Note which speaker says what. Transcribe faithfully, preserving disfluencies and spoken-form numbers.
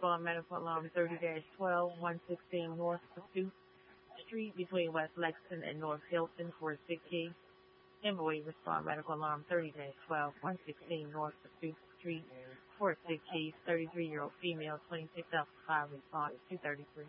Speaker 1: Respond medical alarm thirty twelve, one sixteen North Pursuit Street between West Lexington and North Hilton for a sick key. Emily, respond medical alarm thirty twelve, one sixteen North Pursuit Street for a sick key. thirty-three-year-old female, twenty-six alpha five, respond two thirty-three.